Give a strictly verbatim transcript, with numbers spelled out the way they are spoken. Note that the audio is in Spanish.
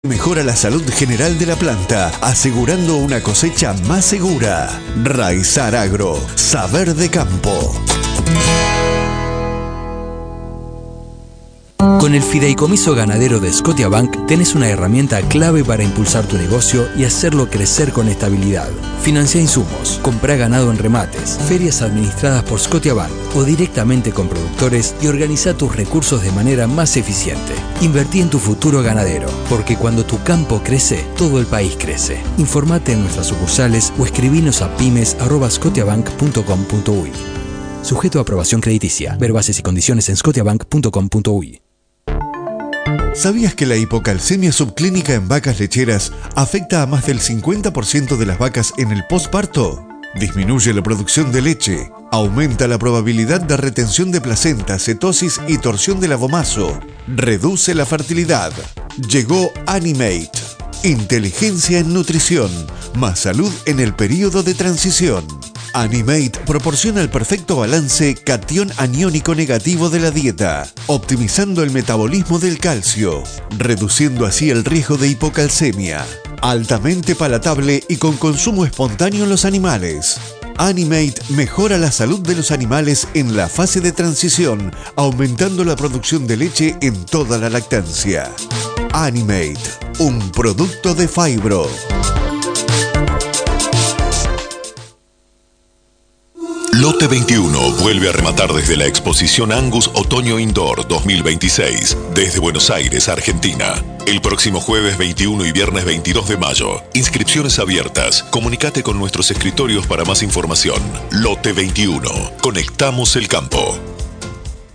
Mejora la salud general de la planta, asegurando una cosecha más segura. Raizar Agro, saber de campo. Con el Fideicomiso Ganadero de Scotiabank tenés una herramienta clave para impulsar tu negocio y hacerlo crecer con estabilidad. Financia insumos, comprá ganado en remates, ferias administradas por Scotiabank o directamente con productores y organiza tus recursos de manera más eficiente. Invertí en tu futuro ganadero, porque cuando tu campo crece, todo el país crece. Informate en nuestras sucursales o escribinos a pymes arroba scotiabank punto com punto uy. Sujeto a aprobación crediticia. Ver bases y condiciones en scotiabank punto com punto uy. ¿Sabías que la hipocalcemia subclínica en vacas lecheras afecta a más del cincuenta por ciento de las vacas en el posparto? Disminuye la producción de leche, aumenta la probabilidad de retención de placenta, cetosis y torsión del abomazo, reduce la fertilidad. Llegó Animate, inteligencia en nutrición, más salud en el periodo de transición. Animate proporciona el perfecto balance catión aniónico negativo de la dieta, optimizando el metabolismo del calcio, reduciendo así el riesgo de hipocalcemia. Altamente palatable y con consumo espontáneo en los animales. Animate mejora la salud de los animales en la fase de transición, aumentando la producción de leche en toda la lactancia. Animate, un producto de Fibro. Lote veintiuno vuelve a rematar desde la exposición Angus Otoño Indoor dos mil veintiséis, desde Buenos Aires, Argentina. El próximo jueves veintiuno y viernes veintidós de mayo. Inscripciones abiertas. Comunicate con nuestros escritorios para más información. Lote veintiuno. Conectamos el campo.